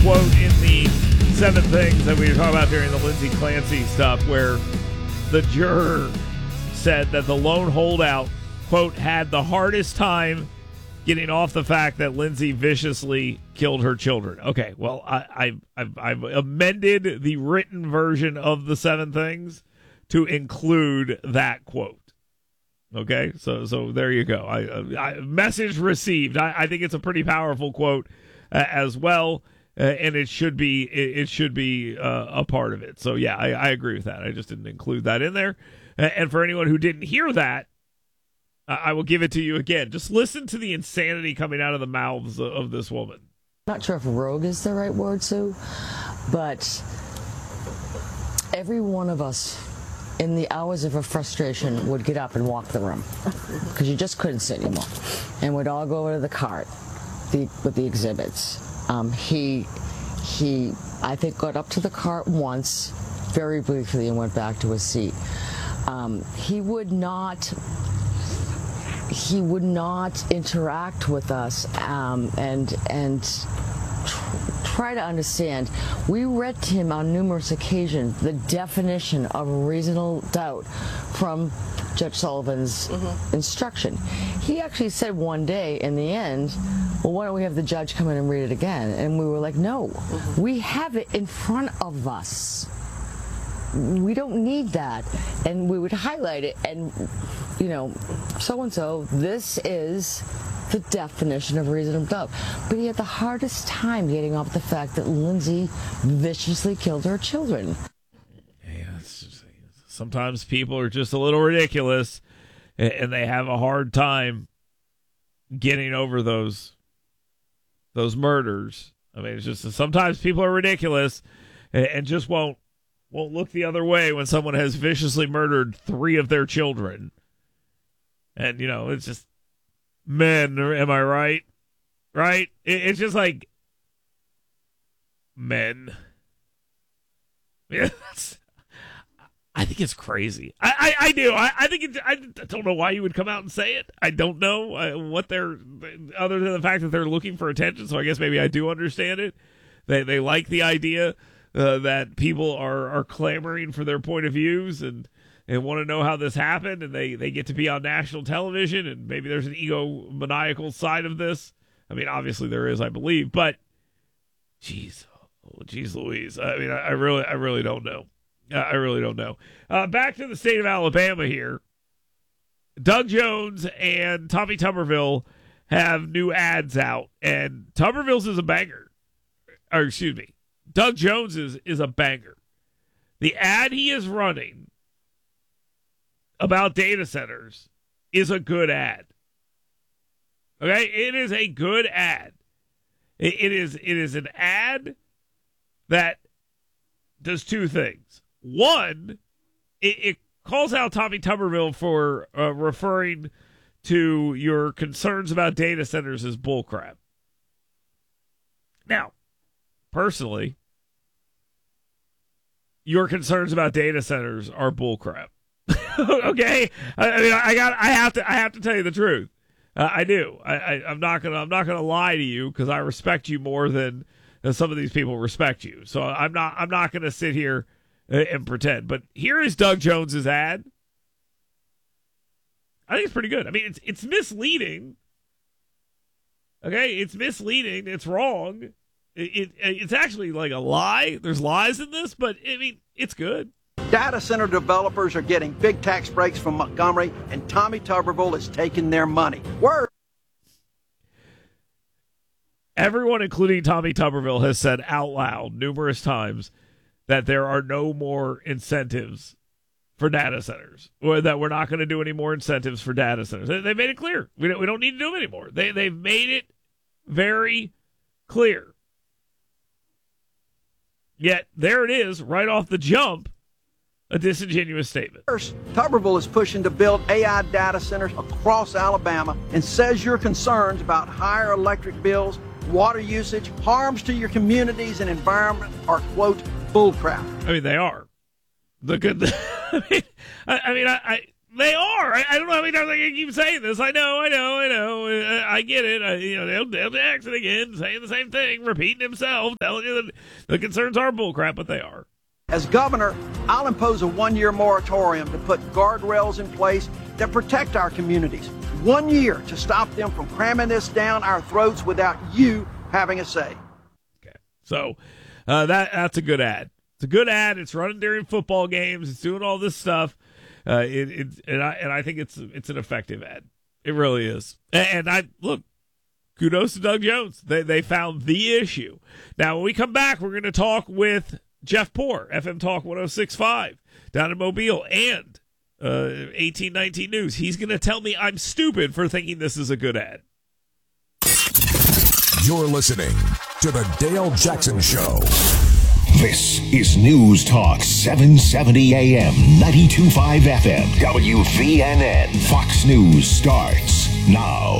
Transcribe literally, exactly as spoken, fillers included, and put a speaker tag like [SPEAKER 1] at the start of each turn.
[SPEAKER 1] quote in the seven things that we were talking about during the Lindsey Clancy stuff, where the juror said that the lone holdout, quote, had the hardest time getting off the fact that Lindsey viciously killed her children. Okay, well, I, I, I've, I've amended the written version of the seven things to include that quote. Okay, so so there you go. I, I message received. I, I think it's a pretty powerful quote uh, as well, uh, and it should be it, it should be uh, a part of it. So yeah, I, I agree with that. I just didn't include that in there. Uh, and for anyone who didn't hear that, uh, I will give it to you again. Just listen to the insanity coming out of the mouths of, of this woman.
[SPEAKER 2] Not sure if rogue is the right word, Sue, but every one of us in the hours of her frustration would get up and walk the room because you just couldn't sit anymore, and would all go over to the cart the, with the exhibits. Um, he, he, I think, got up to the cart once, very briefly, and went back to his seat. Um, he would not. He would not interact with us, um, and and. Try to understand. We read to him on numerous occasions the definition of reasonable doubt from Judge Sullivan's mm-hmm. instruction. He actually said one day in the end, well, why don't we have the judge come in and read it again? And we were like, no, mm-hmm. we have it in front of us. We don't need that. And we would highlight it and, you know, so-and-so, this is the definition of reasonable doubt. But he had the hardest time getting off the fact that Lindsey viciously killed her children.
[SPEAKER 1] Yeah, just, sometimes people are just a little ridiculous, and they have a hard time getting over those those murders. I mean, it's just sometimes people are ridiculous and just won't won't look the other way when someone has viciously murdered three of their children. And, you know, it's just men, am I right? Right? It's just like men. Yeah, that's, I think it's crazy. I, I, I do. I, I think it, I don't know why you would come out and say it. I don't know uh, what they're, other than the fact that they're looking for attention. So I guess maybe I do understand it. They they like the idea uh, that people are, are clamoring for their point of views and. And want to know how this happened, and they, they get to be on national television, and maybe there's an egomaniacal side of this. I mean, obviously there is, I believe, but jeez, oh, geez Louise. I mean, I, I really, I really don't know. I really don't know. Uh, back to the state of Alabama here. Doug Jones and Tommy Tuberville have new ads out, and Tuberville's is a banger. Or excuse me, Doug Jones is, is a banger. The ad he is running about data centers is a good ad. Okay, it is a good ad. It, it is it is an ad that does two things. One, it, it calls out Tommy Tuberville for uh, referring to your concerns about data centers as bullcrap. Now, personally, your concerns about data centers are bullcrap. Okay, I, I mean, I got, I have to, I have to tell you the truth. Uh, I do. I, I, I'm not gonna, I'm not gonna lie to you because I respect you more than, than some of these people respect you. So I'm not, I'm not gonna sit here and, and pretend. But here is Doug Jones's ad. I think it's pretty good. I mean, it's it's misleading. Okay, it's misleading. It's wrong. It, it it's actually like a lie. There's lies in this, but I mean, it's good.
[SPEAKER 3] Data center developers are getting big tax breaks from Montgomery, and Tommy Tuberville is taking their money. Word.
[SPEAKER 1] Everyone, including Tommy Tuberville, has said out loud numerous times that there are no more incentives for data centers, or that we're not going to do any more incentives for data centers. They, they made it clear. We don't, we don't need to do them anymore. They, they've made it very clear. Yet, there it is, right off the jump. A disingenuous statement.
[SPEAKER 3] First, Tuberville is pushing to build A I data centers across Alabama and says your concerns about higher electric bills, water usage, harms to your communities and environment are, quote, bullcrap.
[SPEAKER 1] I mean, they are. The good. I mean, I, I mean, I, I They are. I, I don't know how many times I can keep saying this. I know, I know, I know. I, I get it. I, you know, Dale, Dale Jackson again, saying the same thing, repeating himself, telling you that the concerns are bullcrap, but they are.
[SPEAKER 3] As governor, I'll impose a one-year moratorium to put guardrails in place that protect our communities. One year to stop them from cramming this down our throats without you having a say.
[SPEAKER 1] Okay, so uh, that that's a good ad. It's a good ad. It's running during football games. It's doing all this stuff. Uh, it, it and I and I think it's it's an effective ad. It really is. And, and I look, kudos to Doug Jones. They they found the issue. Now when we come back, we're going to talk with Jeff Poor, F M Talk one oh six point five down in Mobile, and uh, eighteen nineteen News. He's going to tell me I'm stupid for thinking this is a good ad.
[SPEAKER 4] You're listening to the Dale Jackson Show.
[SPEAKER 5] This is News Talk seven seventy A M, ninety-two point five F M, W V N N. Fox News starts now.